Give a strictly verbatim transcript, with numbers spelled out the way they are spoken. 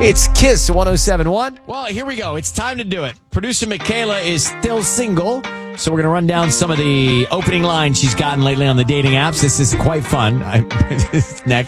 It's Kiss one oh seven point one. Well, here we go. It's time to do it. Producer Michaela is still single, so we're going to run down some of the opening lines she's gotten lately on the dating apps. This is quite fun. I, next.